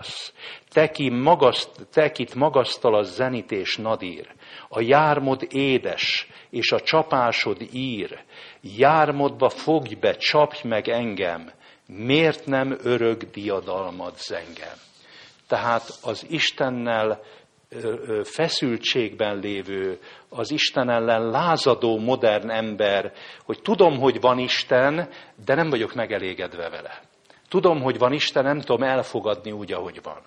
mondasz. Te, kit magasztal a zenit és nadír. A jármod édes, és a csapásod ír. Jármodba fogj be, csapj meg engem. Miért nem örök diadalmad zengem? Tehát az Istennel feszültségben lévő, az Isten ellen lázadó modern ember, hogy tudom, hogy van Isten, de nem vagyok megelégedve vele. Tudom, hogy van Isten, nem tudom elfogadni úgy, ahogy van.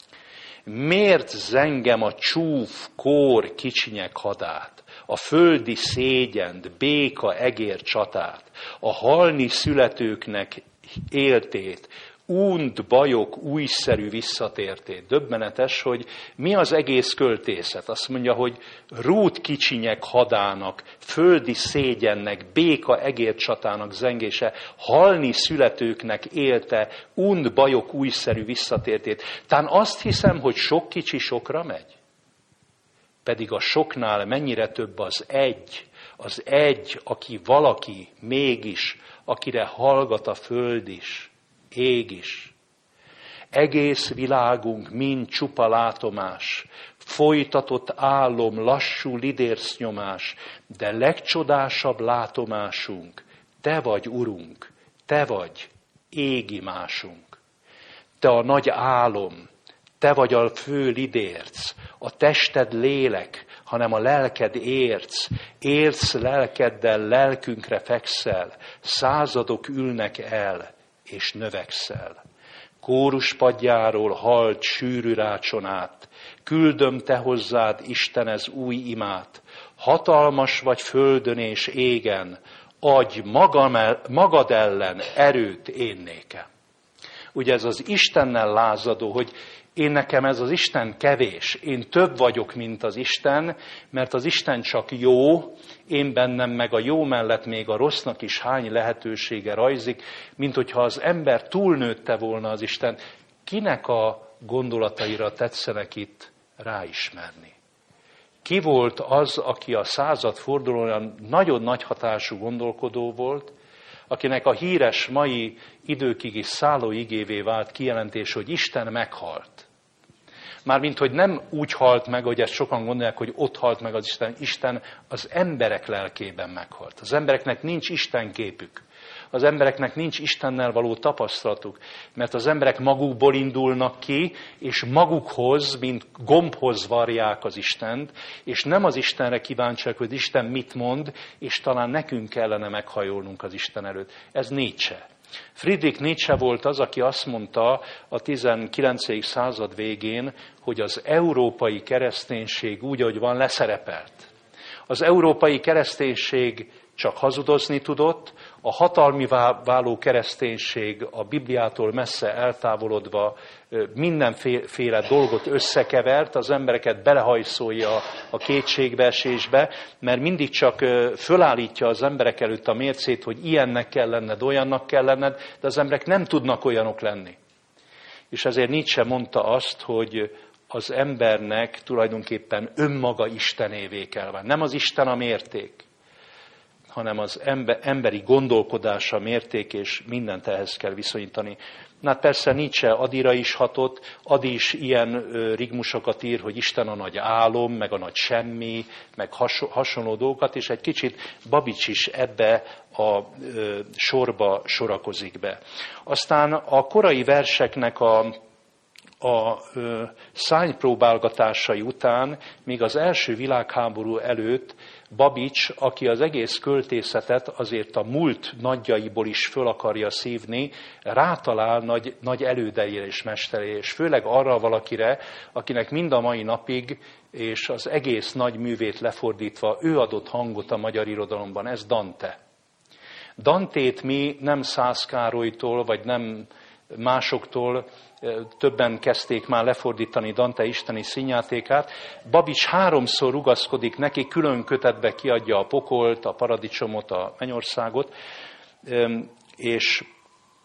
Miért zengem a csúf, kór, kicsinyek hadát, a földi szégyent, béka, egér csatát, a halni születőknek éltét, únt, bajok, újszerű visszatértét. Döbbenetes, hogy mi az egész költészet. Azt mondja, hogy rút kicsinyek hadának, földi szégyennek, béka egér csatának zengése, halni születőknek élte, únt, bajok, újszerű visszatértét. Tán azt hiszem, hogy sok kicsi sokra megy. Pedig a soknál mennyire több az egy, aki valaki, mégis, akire hallgat a föld is, ég is. Egész világunk mind csupa látomás, folytatott álom, lassú lidércnyomás, de legcsodásabb látomásunk, te vagy, Urunk, te vagy, égi másunk. Te a nagy álom, te vagy a fő lidérc, a tested lélek, hanem a lelked érc, érc lelkeddel lelkünkre fekszel, századok ülnek el, és növekszel. Kóruspadjáról halt sűrű rácson át, küldöm te hozzád, Isten, ez új imát, hatalmas vagy földön és égen, adj magad ellen erőt én nékem. Ugye ez az Istennel lázadó, hogy én nekem ez az Isten kevés, én több vagyok, mint az Isten, mert az Isten csak jó, én bennem meg a jó mellett még a rossznak is hány lehetősége rajzik, mint hogyha az ember túlnőtte volna az Isten. Kinek a gondolataira tetszenek itt ráismerni? Ki volt az, aki a századfordulóan nagyon nagy hatású gondolkodó volt, akinek a híres mai időkig is szálló igévé vált kijelentés, hogy Isten meghalt. Mármint, hogy nem úgy halt meg, hogy ezt sokan gondolják, hogy ott halt meg az Isten. Isten az emberek lelkében meghalt. Az embereknek nincs Isten képük. Az embereknek nincs Istennel való tapasztalatuk, mert az emberek magukból indulnak ki, és magukhoz, mint gombhoz varják az Istent, és nem az Istenre kíváncsiak, hogy Isten mit mond, és talán nekünk kellene meghajolnunk az Isten előtt. Ez Nietzsche. Friedrich Nietzsche volt az, aki azt mondta a 19. század végén, hogy az európai kereszténység úgy, ahogy van, leszerepelt. Az európai kereszténység csak hazudozni tudott, a hatalmi váló kereszténység a Bibliától messze eltávolodva mindenféle dolgot összekevert, az embereket belehajszolja a kétségbeesésbe, mert mindig csak fölállítja az emberek előtt a mércét, hogy ilyennek kell lenned, olyannak kell lenned, de az emberek nem tudnak olyanok lenni. És ezért Nietzsche mondta azt, hogy az embernek tulajdonképpen önmaga Istenévé kell válni. Nem az Isten a mérték, hanem az emberi gondolkodása mérték, és mindent ehhez kell viszonyítani. Na hát persze Nietzsche Adira is hatott, Adi is ilyen rigmusokat ír, hogy Isten a nagy álom, meg a nagy semmi, meg hasonló dolgokat, és egy kicsit Babics is ebbe a sorba sorakozik be. Aztán a korai verseknek a szárnypróbálgatásai után, még az első világháború előtt Babics, aki az egész költészetet azért a múlt nagyjaiból is föl akarja szívni, rátalál nagy elődeire és mesterére, és főleg arra valakire, akinek mind a mai napig, és az egész nagy művét lefordítva, ő adott hangot a magyar irodalomban, ez Dante. Dantét mi nem Szász Károlytól, vagy nem másoktól, többen kezdték már lefordítani Dante isteni színjátékát. Babics 3-szor rugaszkodik neki, külön kötetbe kiadja a pokolt, a paradicsomot, a mennyországot, és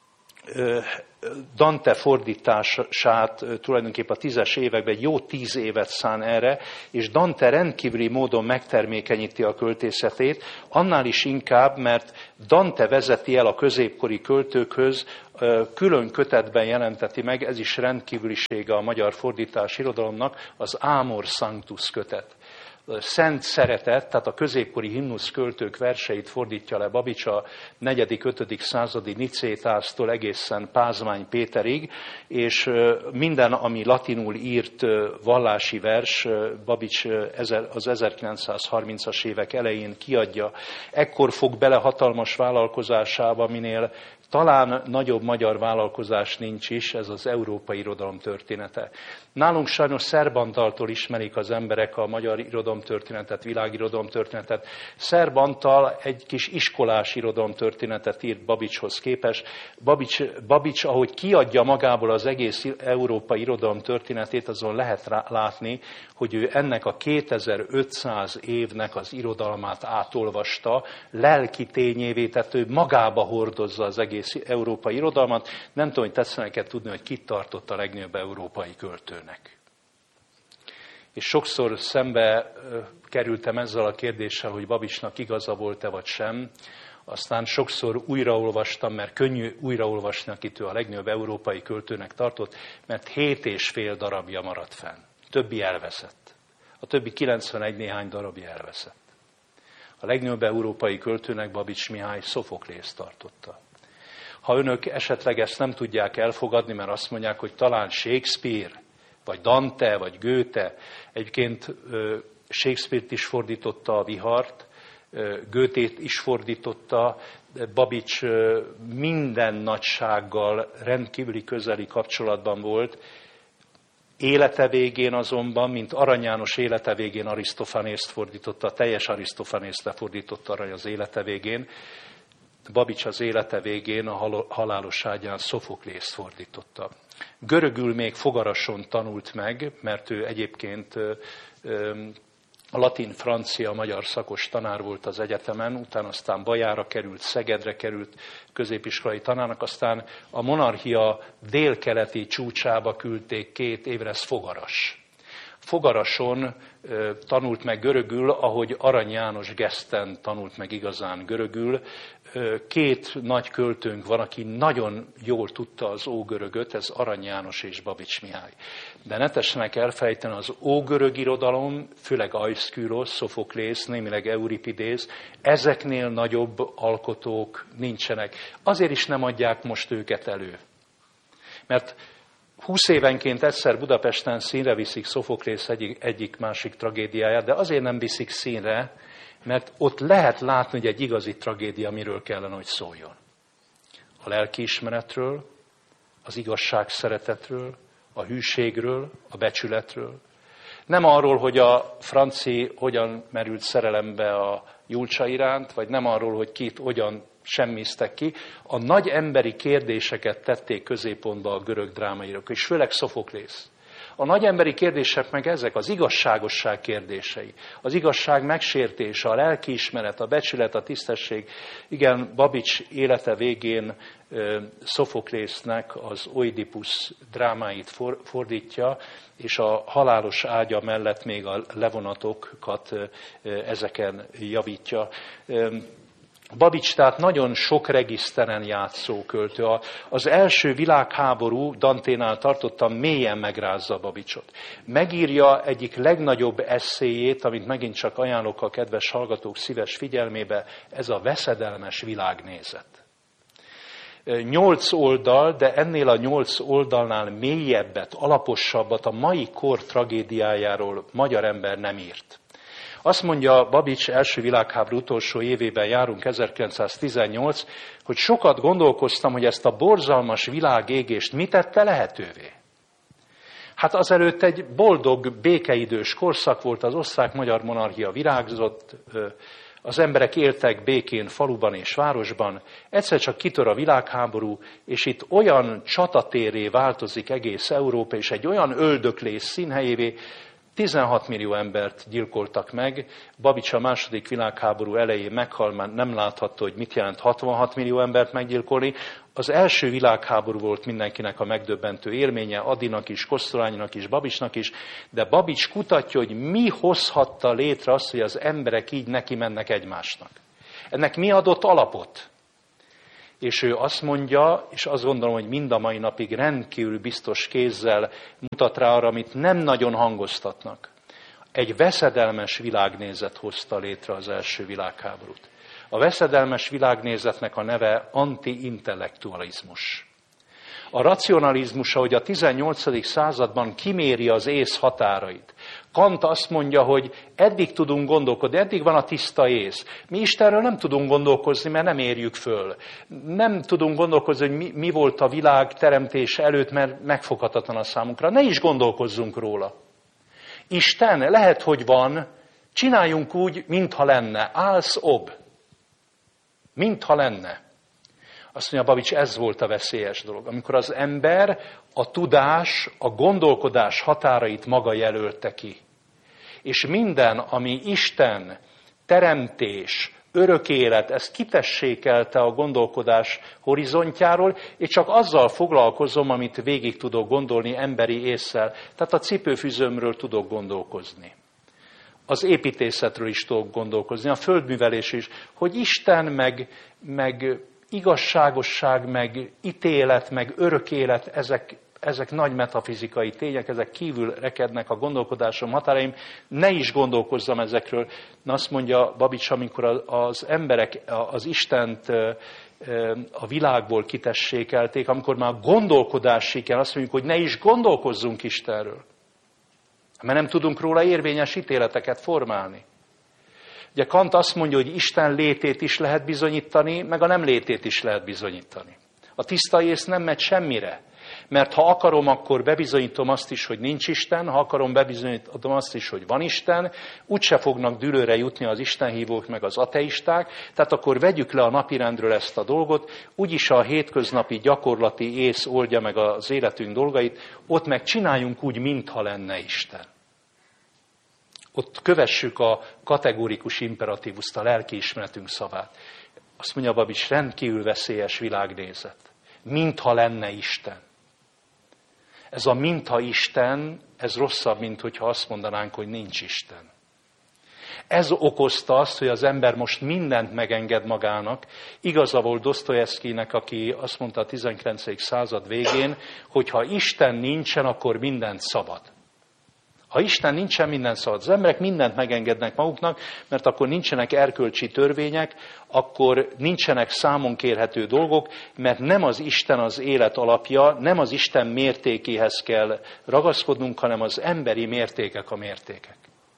Dante fordítását tulajdonképpen a 10-es években egy jó 10 évet szán erre, és Dante rendkívüli módon megtermékenyíti a költészetét, annál is inkább, mert Dante vezeti el a középkori költőkhöz, külön kötetben jelenteti meg, ez is rendkívülisége a magyar fordítás irodalomnak, az Amor Sanctus kötet. Szent szeretet, tehát a középkori himnusz költők verseit fordítja le Babics a 4.-5. századi Nicétásztól egészen Pázmány Péterig, és minden, ami latinul írt vallási vers, Babics az 1930-as évek elején kiadja. Ekkor fog bele hatalmas vállalkozásába, minél talán nagyobb magyar vállalkozás nincs is, ez az európai irodalom története. Nálunk sajnos Szerb Antaltól ismerik az emberek a magyar irodalomtörténetet, világirodalomtörténetet. Szerb Antal egy kis iskolás irodalomtörténetet írt Babicshoz képest. Babics, ahogy kiadja magából az egész európai irodalomtörténetét, azon lehet látni, hogy ő ennek a 2500 évnek az irodalmát átolvasta, lelki tényévé, tehát ő magába hordozza az egész európai irodalmat. Nem tudom, hogy tetszenek tudni, hogy kit tartott a legnagyobb európai költőnek. És sokszor szembe kerültem ezzel a kérdéssel, hogy Babicsnak igaza volt-e vagy sem. Aztán sokszor újraolvastam, mert könnyű újraolvasni, akit ő a legnagyobb európai költőnek tartott, mert 7,5 darabja maradt fenn. Többi elveszett. A többi 91 néhány darabja elveszett. A legnagyobb európai költőnek Babics Mihály Szofoklészt tartotta. Ha önök esetleg ezt nem tudják elfogadni, mert azt mondják, hogy talán Shakespeare, vagy Dante, vagy Goethe, egyébként Shakespeare-t is fordította a Vihart, Goethe-t is fordította, Babics minden nagysággal rendkívüli közeli kapcsolatban volt. Élete végén azonban, mint Arany János élete végén Arisztofanészt fordította, teljes Arisztofanészt lefordította Arany az élete végén, Babics az élete végén a halálos ágyán Szofoklészt fordította. Görögül még Fogarason tanult meg, mert ő egyébként a latin, francia, magyar szakos tanár volt az egyetemen, utána aztán Bajára került, Szegedre került középiskolai tanárnak, aztán a monarchia délkeleti csúcsába küldték 2 évre, ez Fogaras. Fogarason tanult meg görögül, ahogy Arany János Geszten tanult meg igazán görögül. 2 nagy költőnk van, aki nagyon jól tudta az ógörögöt, ez Arany János és Babics Mihály. De ne tessenek elfejteni, az ógörög irodalom, főleg Aiszkülosz, Szofoklész, némileg Euripidész, ezeknél nagyobb alkotók nincsenek. Azért is nem adják most őket elő. Mert 20 évenként egyszer Budapesten színre viszik Szofoklész egyik-másik tragédiáját, de azért nem viszik színre, mert ott lehet látni, hogy egy igazi tragédia miről kellene, hogy szóljon. A lelkiismeretről, az igazság szeretetről, a hűségről, a becsületről. Nem arról, hogy a Franci hogyan merült szerelembe a Julcsa iránt, vagy nem arról, hogy kit hogyan semmiztek ki. A nagy emberi kérdéseket tették középpontba a görög drámaírók, és főleg Szofoklész. A nagy emberi kérdések meg ezek, az igazságosság kérdései. Az igazság megsértése, a lelkiismeret, a becsület, a tisztesség. Igen, Babics élete végén Szofoklésznek az Oidipus drámáit fordítja, és a halálos ágya mellett még a levonatokat ezeken javítja. Babics tehát nagyon sok regiszteren játszó költő. Az első világháború, Danténál tartottam, mélyen megrázza Babicsot. Megírja egyik legnagyobb eszéjét, amit megint csak ajánlok a kedves hallgatók szíves figyelmébe, ez a Veszedelmes világnézet. 8 oldal, de ennél a 8 oldalnál mélyebbet, alaposabbat a mai kor tragédiájáról magyar ember nem írt. Azt mondja Babics, első világháború utolsó évében járunk, 1918, hogy sokat gondolkoztam, hogy ezt a borzalmas világégést mi tette lehetővé. Hát azelőtt egy boldog, békeidős korszak volt, az osztrák-magyar monarchia virágzott, az emberek éltek békén faluban és városban, egyszer csak kitör a világháború, és itt olyan csatatérré változik egész Európa, és egy olyan öldöklés színhelyévé, 16 millió embert gyilkoltak meg. Babics a második világháború elején meghal, már nem láthatta, hogy mit jelent 66 millió embert meggyilkolni. az első világháború volt mindenkinek a megdöbbentő élménye, Adinak is, Kosztolányinak is, Babicsnak is, de Babics kutatja, hogy mi hozhatta létre azt, hogy az emberek így neki mennek egymásnak. Ennek mi adott alapot? És ő azt mondja, és azt gondolom, hogy mind a mai napig rendkívül biztos kézzel mutat rá arra, amit nem nagyon hangoztatnak. Egy veszedelmes világnézet hozta létre az első világháborút. A veszedelmes világnézetnek a neve anti-intellektualizmus. A racionalizmus, ahogy a 18. században kiméri az ész határait. Kant azt mondja, hogy eddig tudunk gondolkodni, eddig van a tiszta ész. Mi Istenről nem tudunk gondolkozni, mert nem érjük föl. Nem tudunk gondolkozni, hogy mi volt a világ teremtése előtt, mert megfoghatatlan a számunkra. Ne is gondolkozzunk róla. Isten lehet, hogy van, csináljunk úgy, mintha lenne. Als ob. Mintha lenne. Azt mondja Babics, ez volt a veszélyes dolog. Amikor az ember a tudás, a gondolkodás határait maga jelölte ki. És minden, ami Isten, teremtés, örök élet, ezt kitessékelte a gondolkodás horizontjáról, és csak azzal foglalkozom, amit végig tudok gondolni emberi ésszel. Tehát a cipőfüzőmről tudok gondolkozni. Az építészetről is tudok gondolkozni, a földművelés is, hogy Isten meg igazságosság, meg ítélet, meg örök élet, ezek nagy metafizikai tények, ezek kívül rekednek a gondolkodásom határaim, ne is gondolkozzam ezekről. Na azt mondja Babics, amikor az emberek az Istent a világból kitessékelték, amikor már gondolkodásig kell, azt mondjuk, hogy ne is gondolkozzunk Istenről. Mert nem tudunk róla érvényes ítéleteket formálni. Ugye Kant azt mondja, hogy Isten létét is lehet bizonyítani, meg a nem létét is lehet bizonyítani. A tiszta ész nem megy semmire. Mert ha akarom, akkor bebizonyítom azt is, hogy nincs Isten, ha akarom, bebizonyítom azt is, hogy van Isten, úgyse fognak dűlőre jutni az istenhívók meg az ateisták, tehát akkor vegyük le a napirendről ezt a dolgot, úgyis a hétköznapi gyakorlati ész oldja meg az életünk dolgait, ott meg csináljunk úgy, mintha lenne Isten. Ott kövessük a kategórikus imperatívuszt, a lelkiismeretünk szavát. Azt mondja Babics, rendkívül veszélyes világnézet. Mintha lenne Isten. Ez a mintha Isten, ez rosszabb, mint hogyha azt mondanánk, hogy nincs Isten. Ez okozta azt, hogy az ember most mindent megenged magának. Igaza volt Dosztojevszkijnek, aki azt mondta a 19. század végén, hogy ha Isten nincsen, akkor mindent szabad. Ha Isten nincsen, minden szabad. Az emberek mindent megengednek maguknak, mert akkor nincsenek erkölcsi törvények, akkor nincsenek számon kérhető dolgok, mert nem az Isten az élet alapja, nem az Isten mértékéhez kell ragaszkodnunk, hanem az emberi mértékek a mértékek.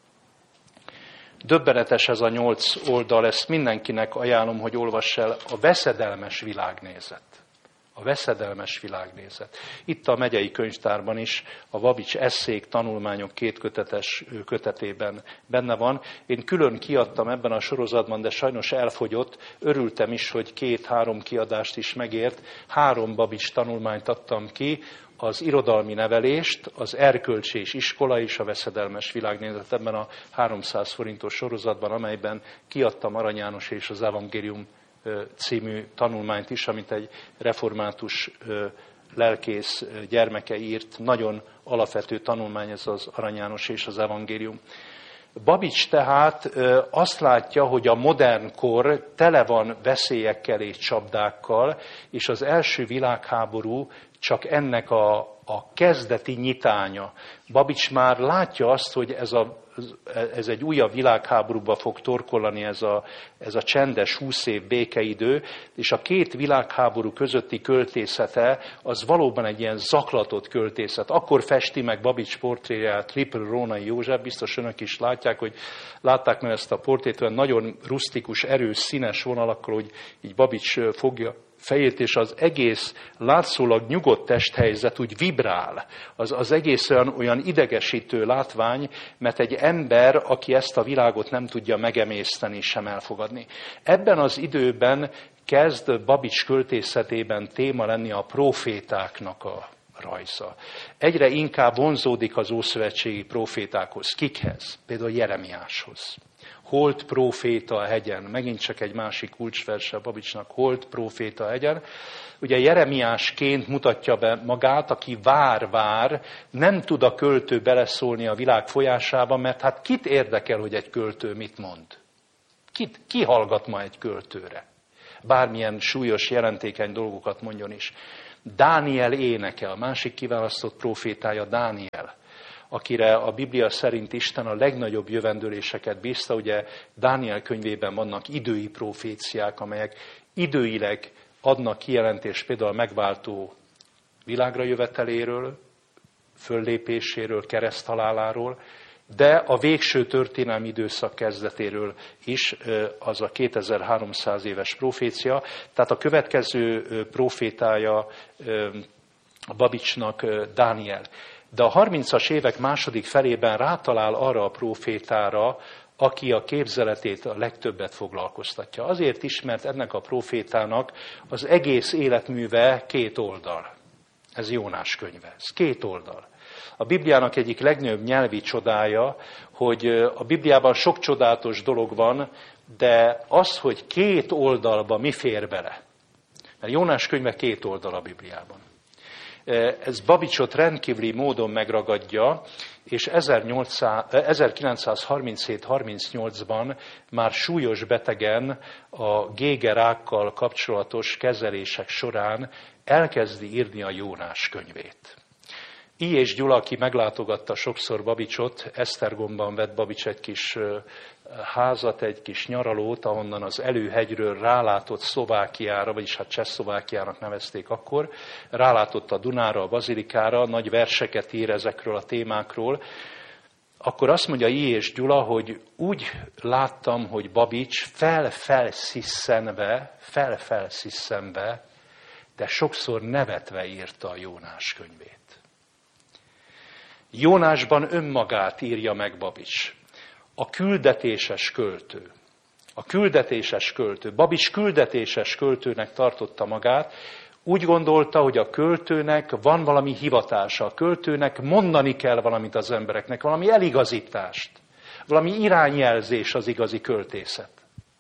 Döbbenetes ez a 8 oldal, ezt mindenkinek ajánlom, hogy olvass el, a veszedelmes világnézet. A veszedelmes világnézet. Itt a megyei könyvtárban is a Babics esszék, tanulmányok 2 kötetes kötetében benne van. Én külön kiadtam ebben a sorozatban, de sajnos elfogyott. Örültem is, hogy 2-3 kiadást is megért. 3 Babics tanulmányt adtam ki, az irodalmi nevelést, az erkölcsi és iskola és a veszedelmes világnézet ebben a 300 forintos sorozatban, amelyben kiadtam Arany János és az Evangélium című tanulmányt is, amit egy református lelkész gyermeke írt. Nagyon alapvető tanulmány ez az Arany János és az Evangélium. Babics tehát azt látja, hogy a modern kor tele van veszélyekkel és csapdákkal, és az első világháború csak ennek a kezdeti nyitánya. Babics már látja azt, hogy ez egy újabb világháborúba fog torkollani ez a csendes 20 év békeidő, és a 2 világháború közötti költészete az valóban egy ilyen zaklatott költészet. Akkor festi meg Babics portréját Ripl Rónai József, biztos önök is látják, hogy látták meg ezt a portrét, olyan nagyon rusztikus, erős, színes vonalakkal, hogy így Babics fogja fejét, és az egész látszólag nyugodt testhelyzet úgy vibrál. Az egész olyan idegesítő látvány, mert egy ember, aki ezt a világot nem tudja megemészteni, sem elfogadni. Ebben az időben kezd Babics költészetében téma lenni a profétáknak a rajza. Egyre inkább vonzódik az ószövetségi prófétákhoz. Kikhez? Például Jeremiáshoz. Holt próféta a hegyen. Megint csak egy másik kulcsverse a Babicsnak. Holt próféta a hegyen. Ugye Jeremiásként mutatja be magát, aki vár, nem tud a költő beleszólni a világ folyásába, mert hát kit érdekel, hogy egy költő mit mond? Ki hallgat ma egy költőre? Bármilyen súlyos, jelentékeny dolgokat mondjon is. Dániel énekel, másik kiválasztott prófétája Dániel, akire a Biblia szerint Isten a legnagyobb jövendőléseket bízta. Ugye Dániel könyvében vannak idői proféciák, amelyek időileg adnak kijelentést például a megváltó világra jöveteléről, föllépéséről, kereszthaláláról, de a végső történelmi időszak kezdetéről is, az a 2300 éves profécia. Tehát a következő profétája a Babicsnak Dániel. De a 30-as évek második felében rátalál arra a profétára, aki a képzeletét a legtöbbet foglalkoztatja. Azért is, mert ennek a profétának az egész életműve 2 oldal. Ez Jónás könyve, ez 2 oldal. A Bibliának egyik legnagyobb nyelvi csodája, hogy a Bibliában sok csodálatos dolog van, de az, hogy 2 oldalba mi fér bele. Mert Jónás könyve 2 oldal a Bibliában. Ez Babicsot rendkívüli módon megragadja, és 1937-38-ban már súlyos betegen a gégerákkal kapcsolatos kezelések során elkezdi írni a Jónás könyvét. I. és Gyula, aki meglátogatta sokszor Babicsot, Esztergomban vett Babics egy kis házat, egy kis nyaralót, ahonnan az Előhegyről rálátott Szlovákiára, vagyis hát Csehszlovákiának nevezték akkor, rálátott a Dunára, a Bazilikára, nagy verseket ír ezekről a témákról. Akkor azt mondja I. és Gyula, hogy úgy láttam, hogy Babics felfelsziszenve, de sokszor nevetve írta a Jónás könyvét. Jónásban önmagát írja meg Babics. A küldetéses költő. A küldetéses költő. Babics küldetéses költőnek tartotta magát. Úgy gondolta, hogy a költőnek van valami hivatása. A költőnek mondani kell valamit az embereknek, valami eligazítást. Valami irányjelzés az igazi költészet.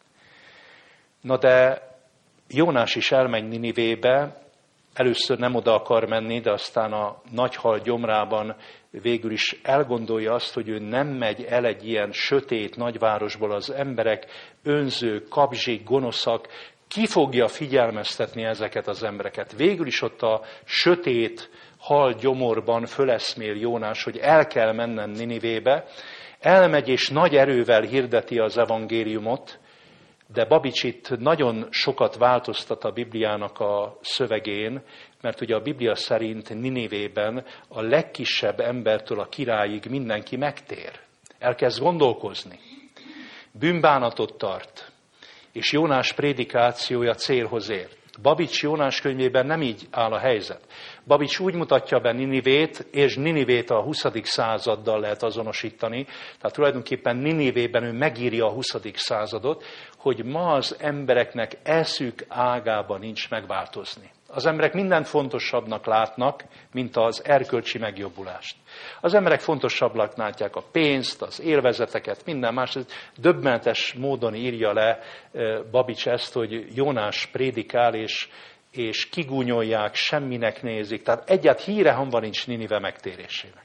Na de Jónás is elmegy Ninivébe, először nem oda akar menni, de aztán a nagy hal gyomrában végül is elgondolja azt, hogy ő nem megy el egy ilyen sötét nagyvárosból, az emberek önzők, kapzsik, gonoszak, ki fogja figyelmeztetni ezeket az embereket. Végül is ott a sötét hal gyomorban föleszmél Jónás, hogy el kell mennem Ninivébe, elmegy és nagy erővel hirdeti az evangéliumot, de Babics itt nagyon sokat változtat a Bibliának a szövegén, mert ugye a Biblia szerint Ninivében a legkisebb embertől a királyig mindenki megtér. Elkezd gondolkozni. Bűnbánatot tart, és Jónás prédikációja célhoz ér. Babics Jónás könyvében nem így áll a helyzet. Babics úgy mutatja be Ninivét, és Ninivét a 20. századdal lehet azonosítani, tehát tulajdonképpen Ninivében ő megírja a 20. századot, hogy ma az embereknek eszük ágában nincs megváltozni. Az emberek mindent fontosabbnak látnak, mint az erkölcsi megjobbulást. Az emberek fontosabbnak látják a pénzt, az élvezeteket, minden más. Döbbenetes módon írja le Babics ezt, hogy Jónás prédikál, és kigúnyolják, semminek nézik. Tehát egyáltalán híre-hamba nincs Ninive megtérésének.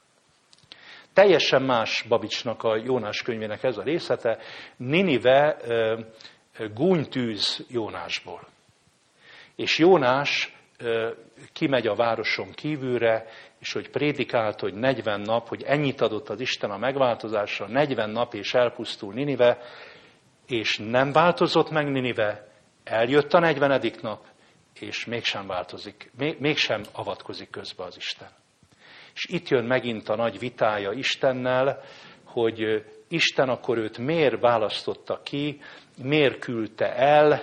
Teljesen más Babicsnak a Jónás könyvének ez a részlete. Ninive gúnytűz Jónásból. És Jónás kimegy a városon kívülre, és hogy prédikált, hogy 40 nap, hogy ennyit adott az Isten a megváltozásra, 40 nap és elpusztul Ninive, és nem változott meg Ninive, eljött a 40. nap, és mégsem változik, mégsem avatkozik közbe az Isten. És itt jön megint a nagy vitája Istennel, hogy Isten akkor őt miért választotta ki, miért küldte el,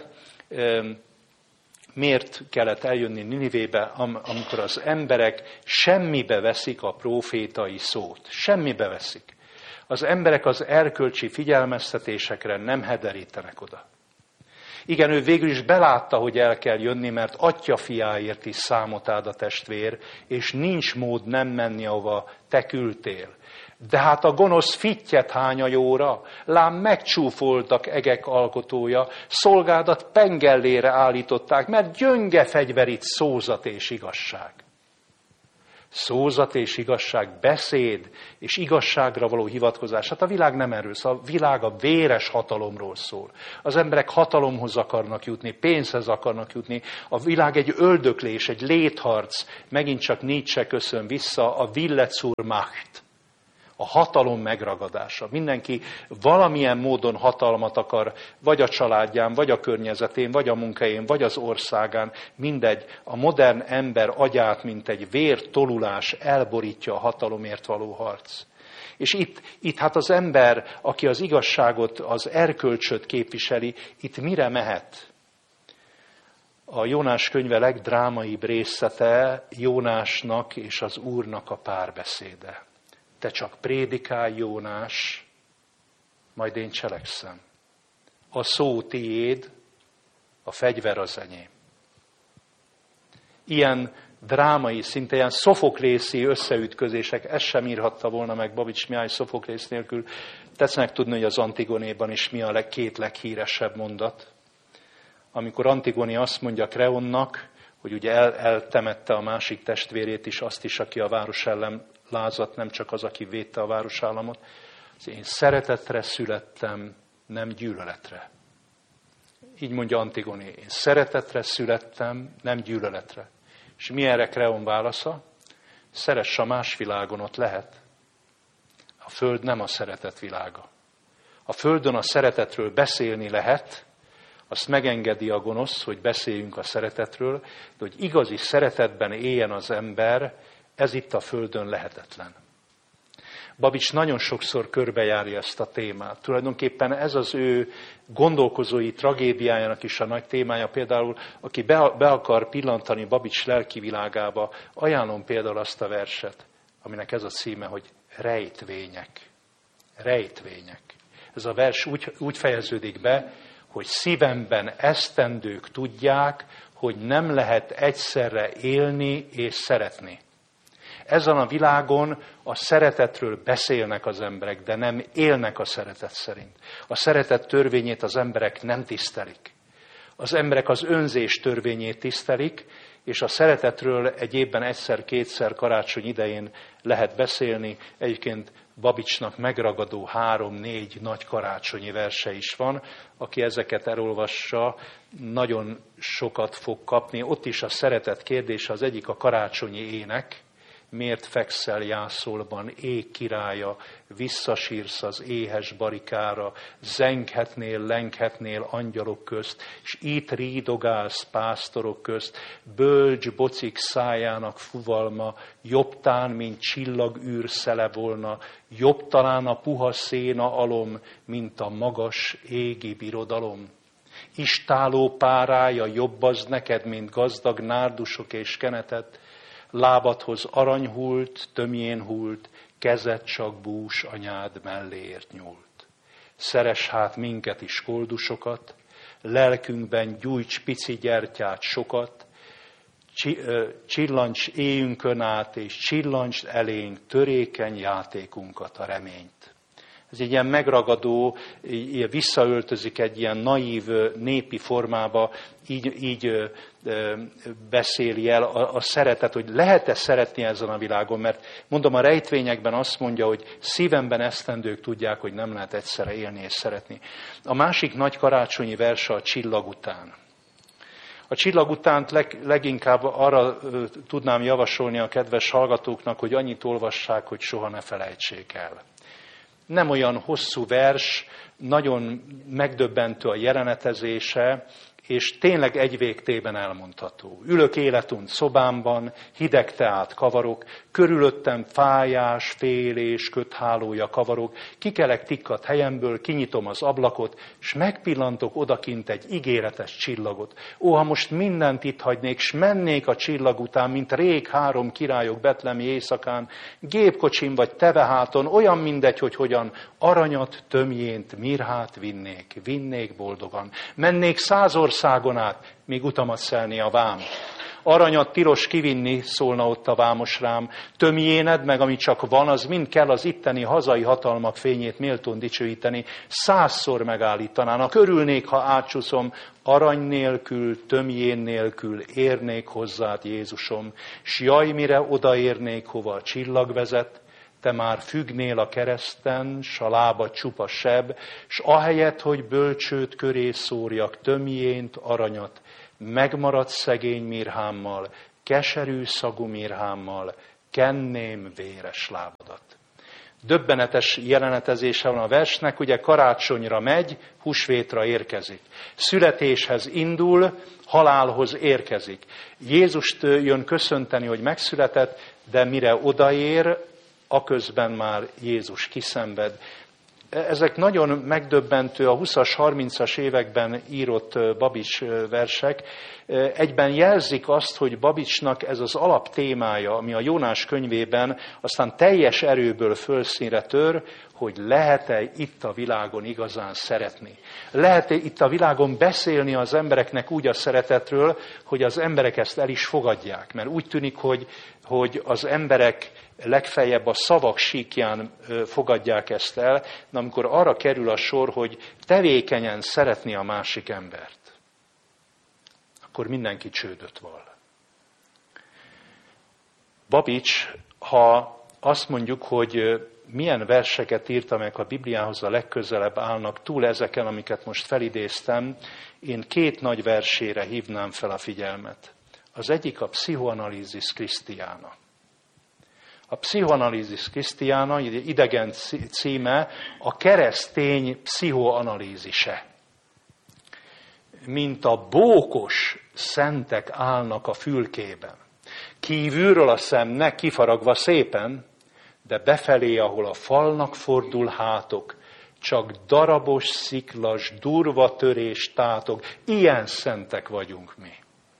miért kellett eljönni Ninivébe, amikor az emberek semmibe veszik a prófétai szót. Semmibe veszik. Az emberek az erkölcsi figyelmeztetésekre nem hederítenek oda. Igen, ő végül is belátta, hogy el kell jönni, mert atya fiáért is számot áld a testvér, és nincs mód nem menni, ahova te küldtél. De hát a gonosz fittyet hány a jóra, lám megcsúfoltak egek alkotója, szolgádat pengellére állították, mert gyönge fegyverit szózat és igazság. Szózat és igazság, beszéd és igazságra való hivatkozás. Hát a világ nem erről szól, a világ a véres hatalomról szól. Az emberek hatalomhoz akarnak jutni, pénzhez akarnak jutni. A világ egy öldöklés, egy létharc. Megint csak Nietzsche köszön vissza, a Wille zur Macht. A hatalom megragadása. Mindenki valamilyen módon hatalmat akar, vagy a családján, vagy a környezetén, vagy a munkahelyén, vagy az országán. Mindegy, a modern ember agyát, mint egy vértolulás elborítja a hatalomért való harc. És itt hát az ember, aki az igazságot, az erkölcsöt képviseli, itt mire mehet? A Jónás könyve legdrámaibb részlete Jónásnak és az Úrnak a párbeszéde. Te csak prédikálj, Jónás, majd én cselekszem. A szó tiéd, a fegyver az enyém. Ilyen drámai, szinte ilyen szofoklészi összeütközések, ezt sem írhatta volna meg Babics Mihály Szofoklész nélkül. Tetszenek tudni, hogy az Antigonéban is mi a két leghíresebb mondat. Amikor Antigoni azt mondja Kreonnak, hogy ugye eltemette a másik testvérét is, azt is, aki a város ellen lázadt, nem csak az, aki védte a városállamot. Én szeretetre születtem, nem gyűlöletre. Így mondja Antigoni, én szeretetre születtem, nem gyűlöletre. És mi erre Kreon válasza? Szeress a más világon, ott lehet. A föld nem a szeretet világa. A földön a szeretetről beszélni lehet, azt megengedi a gonosz, hogy beszéljünk a szeretetről, de hogy igazi szeretetben éljen az ember, ez itt a földön lehetetlen. Babics nagyon sokszor körbejárja ezt a témát. Tulajdonképpen ez az ő gondolkozói tragédiájának is a nagy témája. Például, aki be akar pillantani Babics lelki világába, ajánlom például azt a verset, aminek ez a címe, hogy rejtvények. Rejtvények. Ez a vers úgy fejeződik be, hogy szívemben esztendők tudják, hogy nem lehet egyszerre élni és szeretni. Ezen a világon a szeretetről beszélnek az emberek, de nem élnek a szeretet szerint. A szeretet törvényét az emberek nem tisztelik. Az emberek az önzés törvényét tisztelik, és a szeretetről egy évben egyszer-kétszer karácsony idején lehet beszélni. Egyébként Babicsnak megragadó 3-4 nagy karácsonyi verse is van. Aki ezeket elolvassa, nagyon sokat fog kapni. Ott is a szeretet kérdése, az egyik a karácsonyi ének. Miért fekszel jászolban, ég királya, visszasírsz az éhes barikára, zenghetnél, lenghetnél angyalok közt, s itt rídogálsz pásztorok közt, bölcs bocik szájának fuvalma, jobbtán, mint csillagűr szele volna, jobb talán a puha széna alom, mint a magas égi birodalom. Istáló párája jobb az neked, mint gazdag nárdusok és kenetet, lábadhoz arany hult, tömjén hult, kezed csak bús anyád melléért nyúlt. Szeress hát minket is koldusokat, lelkünkben gyújts pici gyertyát sokat, csillancs éjünkön át, és csillancs elénk törékeny játékunkat, a reményt. Ez egy ilyen megragadó, ilyen visszaöltözik egy ilyen naív népi formába, így beszéli el a szeretet, hogy lehet-e szeretni ezen a világon, mert mondom, a rejtvényekben azt mondja, hogy szívemben esztendők tudják, hogy nem lehet egyszerre élni és szeretni. A másik nagy karácsonyi verse a csillag után. A csillag utánt leginkább arra tudnám javasolni a kedves hallgatóknak, hogy annyit olvassák, hogy soha ne felejtsék el. Nem olyan hosszú vers, nagyon megdöbbentő a jelenetezése, és tényleg egy végtében elmondható. Ülök életunt szobámban, hideg teát kavarok, körülöttem fájás, félés, köthálója kavarok, kikelek tikkat helyemből, kinyitom az ablakot, és megpillantok odakint egy ígéretes csillagot. Ó, ha most mindent itt hagynék, s mennék a csillag után, mint rég 3 királyok betlemi éjszakán, gépkocsin vagy teveháton, olyan mindegy, hogy hogyan, aranyat, tömjént, mirhát vinnék boldogan. Mennék 100 országon át, míg utamat szelni a vám. Aranyat tilos kivinni, szólna ott a vámos rám. Tömjéned meg, ami csak van, az mind kell az itteni hazai hatalmak fényét méltón dicsőíteni. 100-szor megállítanának, örülnék, ha átcsúszom, arany nélkül, tömjén nélkül érnék hozzád, Jézusom. S jaj, mire odaérnék, hova a csillag vezet, te már függnél a kereszten, s a lába csupa seb, s ahelyett, hogy bölcsőd köré szórjak tömjént, aranyat, megmaradt szegény mirhámmal, keserű szagú mirhámmal, kenném véres lábadat. Döbbenetes jelenetezése van a versnek, ugye karácsonyra megy, húsvétra érkezik. Születéshez indul, halálhoz érkezik. Jézust jön köszönteni, hogy megszületett, de mire odaér, aközben már Jézus kiszenved. Ezek nagyon megdöbbentő, a 20-as, 30-as években írott Babics versek. Egyben jelzik azt, hogy Babicsnak ez az alaptémája, ami a Jónás könyvében aztán teljes erőből fölszínre tör, hogy lehet-e itt a világon igazán szeretni. Lehet-e itt a világon beszélni az embereknek úgy a szeretetről, hogy az emberek ezt el is fogadják. Mert úgy tűnik, hogy az emberek legfeljebb a szavak síkján fogadják ezt el, de amikor arra kerül a sor, hogy tevékenyen szeretni a másik embert, akkor mindenki csődöt vall. Babics, ha azt mondjuk, hogy milyen verseket írt, amelyek a Bibliához a legközelebb állnak, túl ezeken, amiket most felidéztem, én 2 nagy versére hívnám fel a figyelmet. Az egyik a Psychoanalysis Christiana. A Psychoanalysis Christiana, idegen címe, a keresztény pszichoanalízise. Mint a bókos szentek állnak a fülkében. Kívülről a szemnek kifaragva szépen, de befelé, ahol a falnak fordul hátok, csak darabos, sziklas, durva törés tátog. Ilyen szentek vagyunk mi.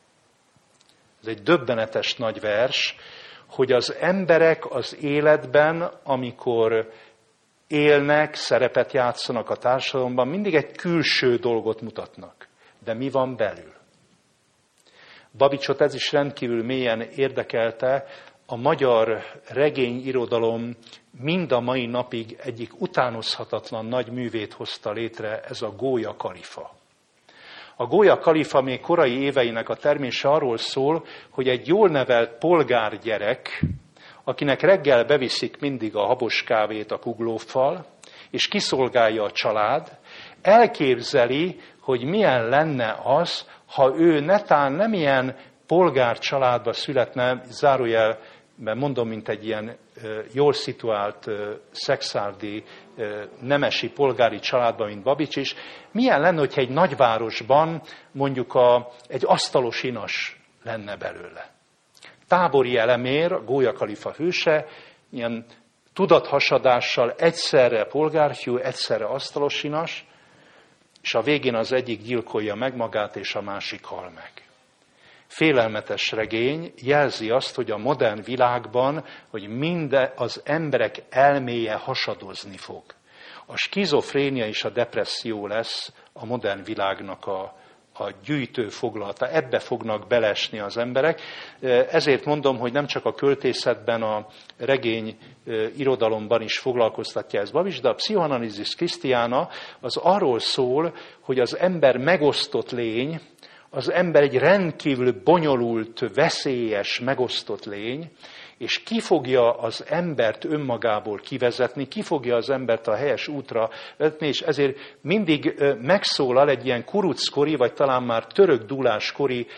Ez egy döbbenetes nagy vers, hogy az emberek az életben, amikor élnek, szerepet játszanak a társadalomban, mindig egy külső dolgot mutatnak. De mi van belül? Babicsot ez is rendkívül mélyen érdekelte, a magyar regényirodalom mind a mai napig egyik utánozhatatlan nagy művét hozta létre, ez a Gólya Kalifa. A Gólya Kalifa még korai éveinek a termése arról szól, hogy egy jól nevelt polgárgyerek, akinek reggel beviszik mindig a habos kávét a kuglóffal, és kiszolgálja a család, elképzeli, hogy milyen lenne az, ha ő netán nem ilyen polgár családba születne, zárójelben mondom, mint egy ilyen jól szituált szexárdi nemesi polgári családban, mint Babics is, milyen lenne, hogyha egy nagyvárosban mondjuk egy asztalos inas lenne belőle. Tábori Elemér, a Gólya Kalifa hőse, ilyen tudathasadással egyszerre polgárfiú, egyszerre asztalos inas, és a végén az egyik gyilkolja meg magát, és a másik hal meg. Félelmetes regény jelzi azt, hogy a modern világban, hogy az emberek elméje hasadozni fog. A skizofrénia és a depresszió lesz a modern világnak a gyűjtő foglalata. Ebbe fognak belesni az emberek. Ezért mondom, hogy nem csak a költészetben, a regény irodalomban is foglalkoztatja ez Babics, de a Psychoanalysis Christiana az arról szól, hogy az ember megosztott lény, az ember egy rendkívül bonyolult, veszélyes, megosztott lény, és ki fogja az embert önmagából kivezetni, ki fogja az embert a helyes útra vezetni, és ezért mindig megszólal egy ilyen kuruckori, vagy talán már török dúláskori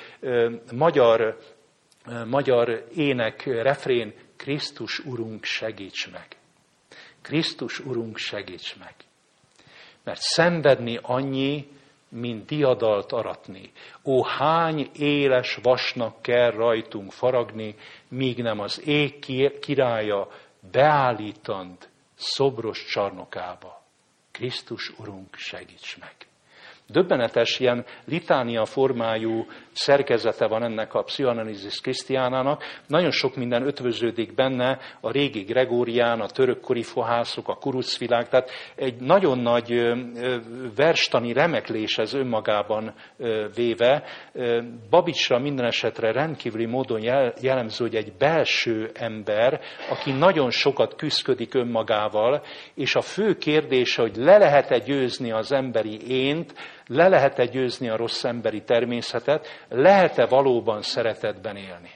magyar ének, refrén, Krisztus Urunk, segíts meg! Krisztus Urunk, segíts meg! Mert szenvedni annyi, mint diadalt aratni. Ó, hány éles vasnak kell rajtunk faragni, míg nem az ég királya beállítant szobros csarnokába. Krisztus Urunk, segíts meg! Döbbenetes, ilyen litánia formájú szerkezete van ennek a Psychoanalysis Christiananak. Nagyon sok minden ötvöződik benne, a régi Gregórián, a törökkori fohászok, a kurucvilág, tehát egy nagyon nagy verstani remeklés ez önmagában véve. Babicsra minden esetre rendkívüli módon jellemző, hogy egy belső ember, aki nagyon sokat küszködik önmagával, és a fő kérdése, hogy le lehet-e győzni az emberi ént, le lehet-e győzni a rossz emberi természetet, lehet-e valóban szeretetben élni?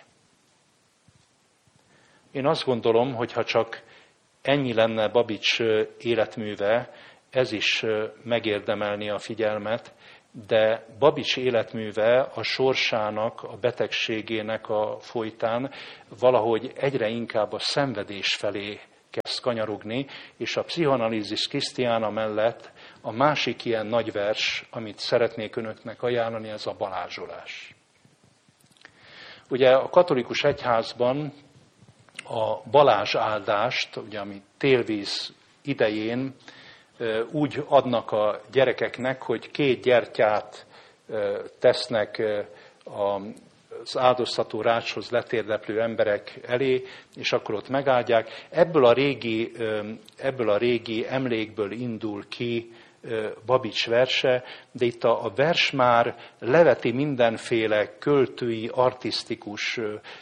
Én azt gondolom, hogy ha csak ennyi lenne Babics életműve, ez is megérdemelni a figyelmet, de Babics életműve a sorsának, a betegségének a folytán valahogy egyre inkább a szenvedés felé kezd kanyarogni, és a Psychoanalysis Christiana mellett a másik ilyen nagy vers, amit szeretnék önöknek ajánlani, ez a balázsolás. Ugye a katolikus egyházban a balázsáldást, ugye, ami télvíz idején úgy adnak a gyerekeknek, hogy 2 gyertyát tesznek az áldoztató rácshoz letérdeplő emberek elé, és akkor ott megáldják. Ebből a régi emlékből indul ki Babics verse, de itt a vers már leveti mindenféle költői, artisztikus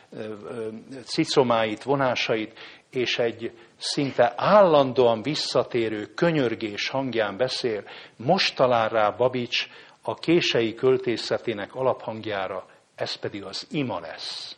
cicomáit, vonásait, és egy szinte állandóan visszatérő könyörgés hangján beszél. Most talál rá Babics a kései költészetének alaphangjára, ez pedig az ima lesz.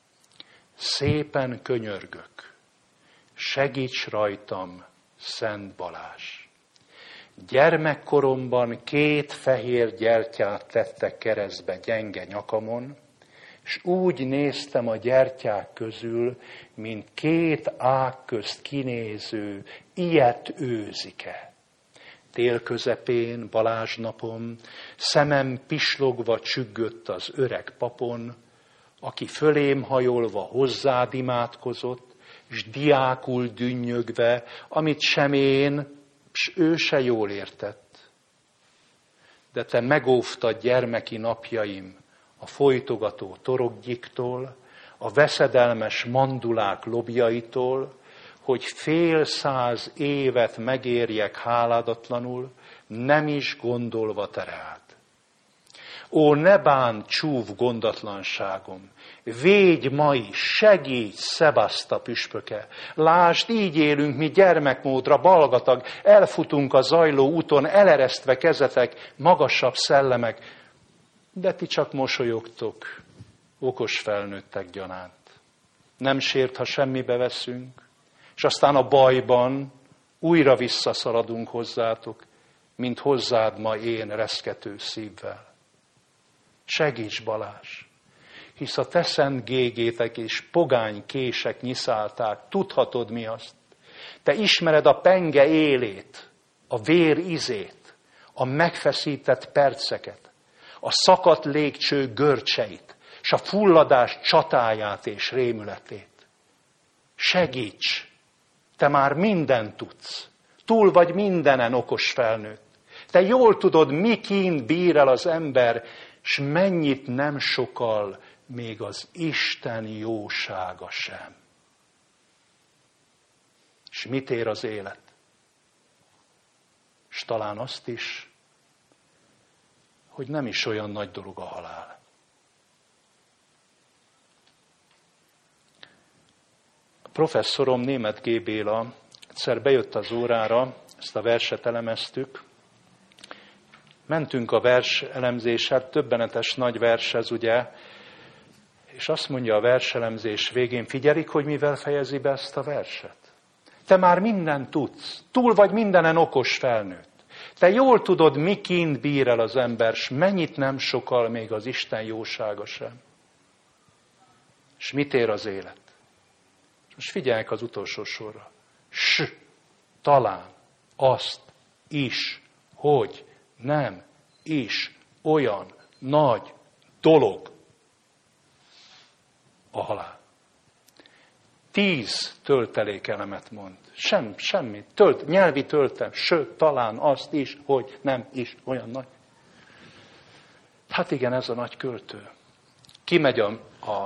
Szépen könyörgök, segíts rajtam, Szent Balázs! Gyermekkoromban 2 fehér gyertyát tettek keresztbe gyenge nyakamon, s úgy néztem a gyertyák közül, mint 2 ág közt kinéző, ilyet őzike. Tél közepén, Balázs napon, szemem pislogva csüggött az öreg papon, aki fölém hajolva hozzád imádkozott, s diákul dünnyögve, amit sem én, s ő se jól értett. De te megóvtad gyermeki napjaim a folytogató toroggyiktól, a veszedelmes mandulák lobjaitól, hogy fél 100 évet megérjek háládatlanul, nem is gondolva te rád. Ó, ne bánt csúf gondatlanságom, védj ma is, segíts, Szebaszta püspöke. Lásd, így élünk mi gyermekmódra, balgatag, elfutunk a zajló úton, eleresztve kezetek, magasabb szellemek, de ti csak mosolyogtok, okos felnőttek gyanánt. Nem sért, ha semmibe veszünk, és aztán a bajban újra visszaszaladunk hozzátok, mint hozzád ma én reszkető szívvel. Segíts, Balázs, hisz a te szent gégétek és pogány kések nyiszálták, tudhatod mi azt. Te ismered a penge élét, a vér ízét, a megfeszített perceket, a szakadt légcső görcseit, s a fulladás csatáját és rémületét. Segíts, te már mindent tudsz, túl vagy mindenen okos felnőtt. Te jól tudod, mi kínt bír el az ember, s mennyit nem sokal még az Isten jósága sem. És mit ér az élet? És talán azt is, hogy nem is olyan nagy dolog a halál. A professzorom, Németh G. Béla egyszer bejött az órára, ezt a verset elemeztük, mentünk a vers elemzéssel, többenetes nagy vers ez, ugye, és azt mondja a verselemzés végén, figyelik, hogy mivel fejezi be ezt a verset? Te már mindent tudsz, túl vagy mindenen okos felnőtt. Te jól tudod, mi kint bír el az ember, s mennyit nem sokal még az Isten jósága sem. És mit ér az élet? Most figyeljenek az utolsó sorra. Talán, azt, is, hogy, nem, is olyan nagy dolog a halál. 10 töltelékelemet mond. Semmi. Nyelvi töltem. Sőt, talán azt is, hogy nem is olyan nagy. Hát igen, ez a nagy költő. Kimegy a